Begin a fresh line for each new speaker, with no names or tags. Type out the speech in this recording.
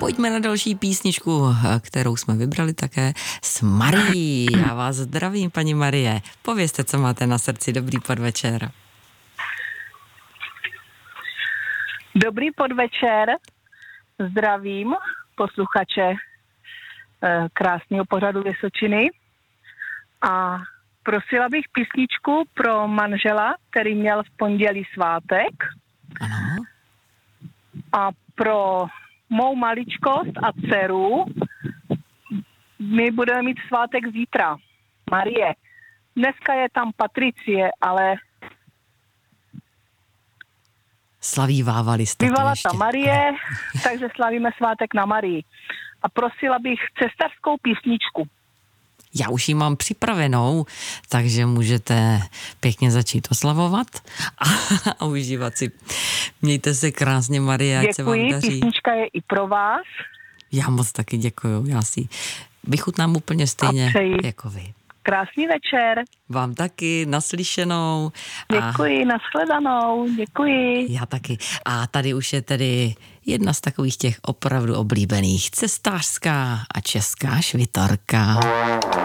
pojďme na další písničku, kterou jsme vybrali také s Marií. Já vás zdravím, paní Marie. Povězte, co máte na srdci. Dobrý podvečer.
Dobrý podvečer. Zdravím posluchače krásného pořadu Vysočiny. A prosila bych písničku pro manžela, který měl v pondělí svátek.
Ano.
A pro mou maličkost a dceru my budeme mít svátek zítra. Marie. Dneska je tam Patricie, ale
Slaví Vávali jste
bývala
ještě.
ta Marie, takže slavíme svátek na Marii. A prosila bych cestařskou písničku.
Já už ji mám připravenou, takže můžete pěkně začít oslavovat a užívat si. Mějte se krásně, Marie, ať se vám
Děkuji,
daří.
písnička je i pro vás.
Já moc taky děkuju, já si vychutnám úplně stejně jako vy.
Krásný večer.
Vám taky, naslyšenou.
Děkuji, nashledanou, děkuji.
Já taky. A tady už je tedy jedna z takových těch opravdu oblíbených cestářská a česká švitorka.